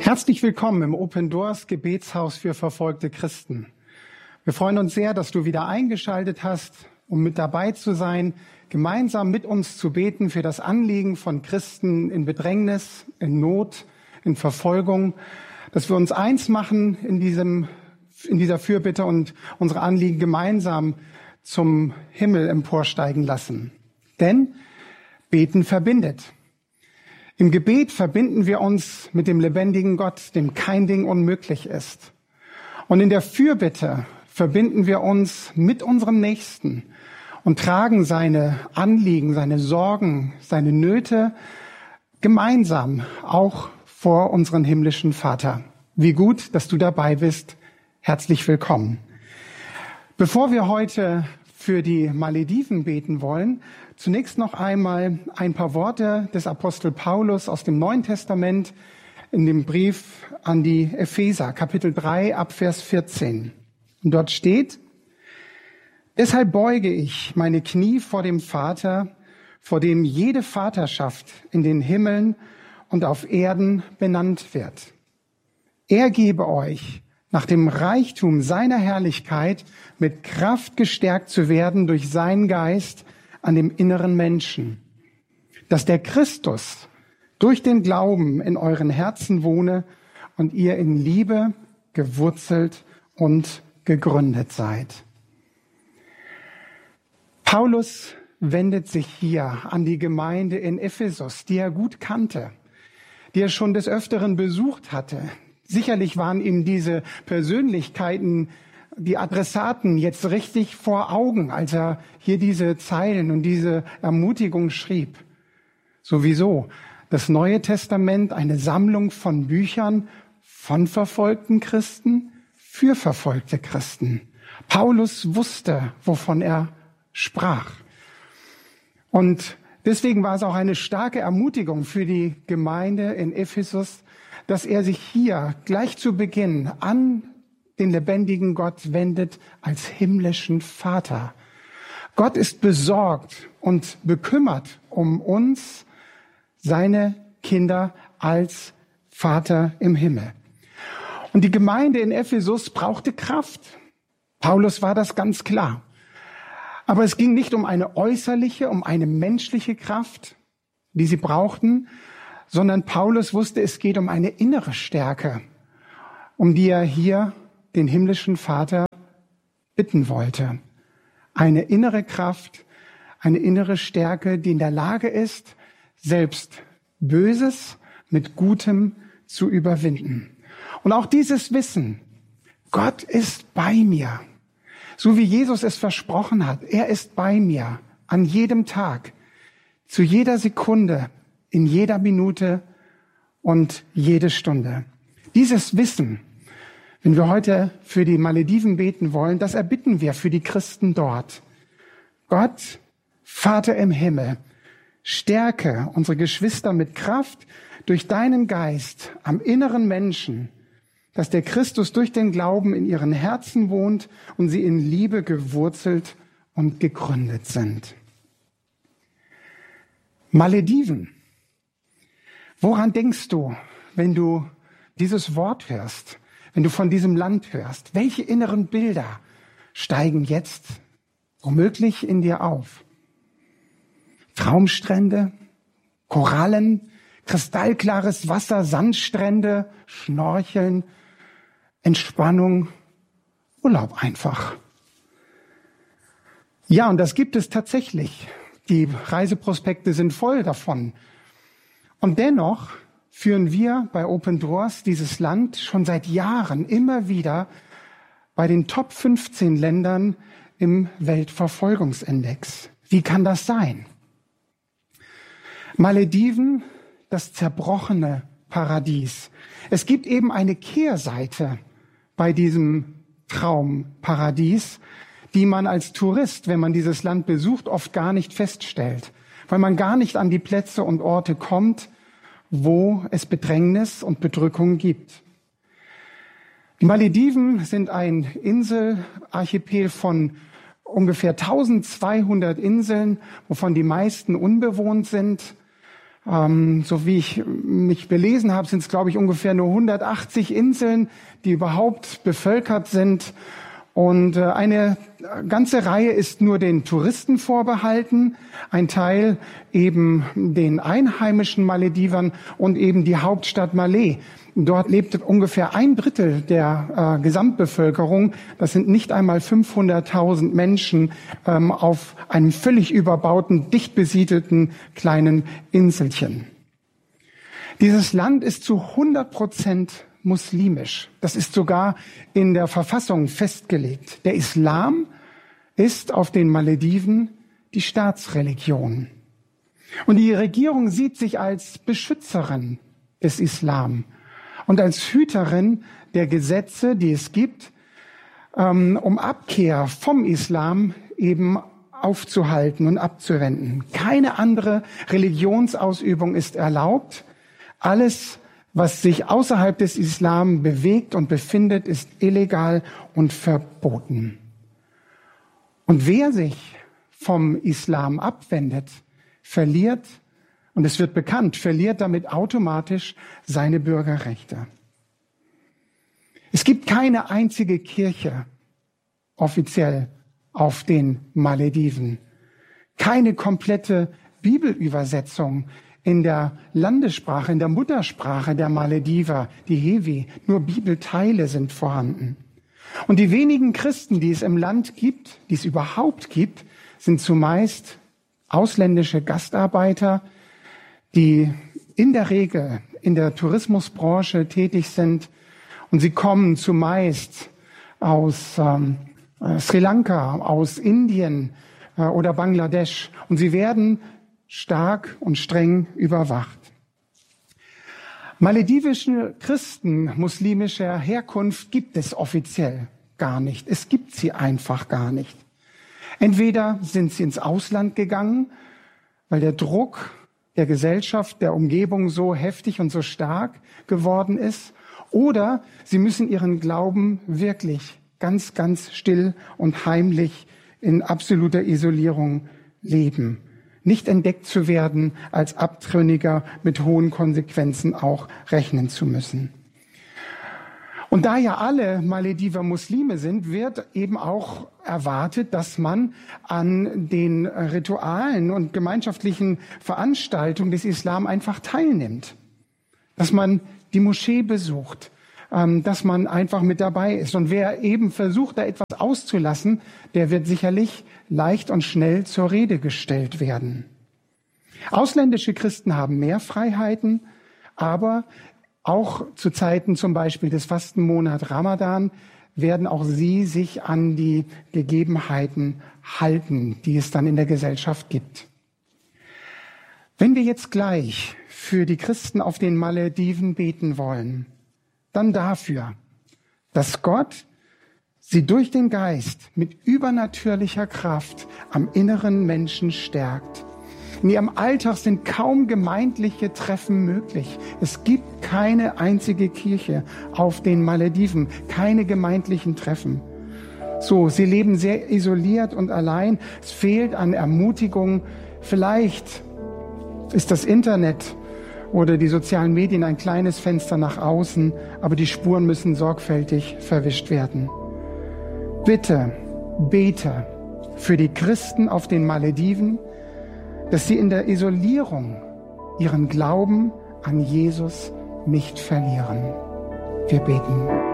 Herzlich willkommen im Open Doors Gebetshaus für verfolgte Christen. Wir freuen uns sehr, dass du wieder eingeschaltet hast, um mit dabei zu sein, gemeinsam mit uns zu beten für das Anliegen von Christen in Bedrängnis, in Not, in Verfolgung, dass wir uns eins machen in dieser Fürbitte und unsere Anliegen gemeinsam zum Himmel emporsteigen lassen. Denn Beten verbindet. Im Gebet verbinden wir uns mit dem lebendigen Gott, dem kein Ding unmöglich ist. Und in der Fürbitte verbinden wir uns mit unserem Nächsten und tragen seine Anliegen, seine Sorgen, seine Nöte gemeinsam auch vor unseren himmlischen Vater. Wie gut, dass du dabei bist. Herzlich willkommen. Bevor wir heute für die Malediven beten wollen, zunächst noch einmal ein paar Worte des Apostel Paulus aus dem Neuen Testament in dem Brief an die Epheser, Kapitel 3, ab Vers 14. Und dort steht: Deshalb beuge ich meine Knie vor dem Vater, vor dem jede Vaterschaft in den Himmeln und auf Erden benannt wird. Er gebe euch nach dem Reichtum seiner Herrlichkeit mit Kraft gestärkt zu werden durch seinen Geist an dem inneren Menschen, dass der Christus durch den Glauben in euren Herzen wohne und ihr in Liebe gewurzelt und gegründet seid. Paulus wendet sich hier an die Gemeinde in Ephesus, die er gut kannte, die er schon des Öfteren besucht hatte. Sicherlich waren ihm diese Persönlichkeiten, die Adressaten, jetzt richtig vor Augen, als er hier diese Zeilen und diese Ermutigung schrieb. Sowieso das Neue Testament, eine Sammlung von Büchern von verfolgten Christen für verfolgte Christen. Paulus wusste, wovon er sprach. Und deswegen war es auch eine starke Ermutigung für die Gemeinde in Ephesus, dass er sich hier gleich zu Beginn an den lebendigen Gott wendet als himmlischen Vater. Gott ist besorgt und bekümmert um uns, seine Kinder, als Vater im Himmel. Und die Gemeinde in Ephesus brauchte Kraft. Paulus war das ganz klar. Aber es ging nicht um eine äußerliche, um eine menschliche Kraft, die sie brauchten, sondern Paulus wusste, es geht um eine innere Stärke, um die er hier den himmlischen Vater bitten wollte. Eine innere Kraft, eine innere Stärke, die in der Lage ist, selbst Böses mit Gutem zu überwinden. Und auch dieses Wissen, Gott ist bei mir, so wie Jesus es versprochen hat. Er ist bei mir an jedem Tag, zu jeder Sekunde, in jeder Minute und jede Stunde. Dieses Wissen, wenn wir heute für die Malediven beten wollen, das erbitten wir für die Christen dort. Gott, Vater im Himmel, stärke unsere Geschwister mit Kraft durch deinen Geist am inneren Menschen, dass der Christus durch den Glauben in ihren Herzen wohnt und sie in Liebe gewurzelt und gegründet sind. Malediven. Woran denkst du, wenn du dieses Wort hörst, wenn du von diesem Land hörst? Welche inneren Bilder steigen jetzt womöglich in dir auf? Traumstrände, Korallen, kristallklares Wasser, Sandstrände, Schnorcheln, Entspannung, Urlaub einfach. Ja, und das gibt es tatsächlich. Die Reiseprospekte sind voll davon. Und dennoch führen wir bei Open Doors dieses Land schon seit Jahren immer wieder bei den Top 15 Ländern im Weltverfolgungsindex. Wie kann das sein? Malediven, das zerbrochene Paradies. Es gibt eben eine Kehrseite bei diesem Traumparadies, die man als Tourist, wenn man dieses Land besucht, oft gar nicht feststellt, weil man gar nicht an die Plätze und Orte kommt, wo es Bedrängnis und Bedrückung gibt. Die Malediven sind ein Inselarchipel von ungefähr 1200 Inseln, wovon die meisten unbewohnt sind. So wie ich mich belesen habe, sind es, glaube ich, ungefähr nur 180 Inseln, die überhaupt bevölkert sind. Und eine ganze Reihe ist nur den Touristen vorbehalten, ein Teil eben den einheimischen Maledivern und eben die Hauptstadt Malé. Dort lebt ungefähr 1/3 der Gesamtbevölkerung. Das sind nicht einmal 500.000 Menschen auf einem völlig überbauten, dicht besiedelten kleinen Inselchen. Dieses Land ist zu 100% muslimisch. Das ist sogar in der Verfassung festgelegt. Der Islam ist auf den Malediven die Staatsreligion. Und die Regierung sieht sich als Beschützerin des Islam und als Hüterin der Gesetze, die es gibt, um Abkehr vom Islam eben aufzuhalten und abzuwenden. Keine andere Religionsausübung ist erlaubt. Alles, was sich außerhalb des Islam bewegt und befindet, ist illegal und verboten. Und wer sich vom Islam abwendet, verliert, und es wird bekannt, verliert damit automatisch seine Bürgerrechte. Es gibt keine einzige Kirche offiziell auf den Malediven, keine komplette Bibelübersetzung in der Landessprache, in der Muttersprache der Malediver, die Hewi. Nur Bibelteile sind vorhanden. Und die wenigen Christen, die es im Land gibt, die es überhaupt gibt, sind zumeist ausländische Gastarbeiter, die in der Regel in der Tourismusbranche tätig sind. Und sie kommen zumeist aus Sri Lanka, aus Indien oder Bangladesch. Und sie werden stark und streng überwacht. Maledivische Christen muslimischer Herkunft gibt es offiziell gar nicht. Es gibt sie einfach gar nicht. Entweder sind sie ins Ausland gegangen, weil der Druck der Gesellschaft, der Umgebung so heftig und so stark geworden ist, oder sie müssen ihren Glauben wirklich ganz, ganz still und heimlich in absoluter Isolierung leben. Nicht entdeckt zu werden, als Abtrünniger mit hohen Konsequenzen auch rechnen zu müssen. Und da ja alle Malediver Muslime sind, wird eben auch erwartet, dass man an den Ritualen und gemeinschaftlichen Veranstaltungen des Islam einfach teilnimmt. Dass man die Moschee besucht, dass man einfach mit dabei ist. Und wer eben versucht, da etwas auszulassen, der wird sicherlich leicht und schnell zur Rede gestellt werden. Ausländische Christen haben mehr Freiheiten, aber auch zu Zeiten zum Beispiel des Fastenmonats Ramadan werden auch sie sich an die Gegebenheiten halten, die es dann in der Gesellschaft gibt. Wenn wir jetzt gleich für die Christen auf den Malediven beten wollen, dann dafür, dass Gott sie durch den Geist mit übernatürlicher Kraft am inneren Menschen stärkt. In ihrem Alltag sind kaum gemeindliche Treffen möglich. Es gibt keine einzige Kirche auf den Malediven, keine gemeindlichen Treffen. So, sie leben sehr isoliert und allein. Es fehlt an Ermutigung. Vielleicht ist das Internet oder die sozialen Medien ein kleines Fenster nach außen, aber die Spuren müssen sorgfältig verwischt werden. Bitte, bete für die Christen auf den Malediven, dass sie in der Isolierung ihren Glauben an Jesus nicht verlieren. Wir beten.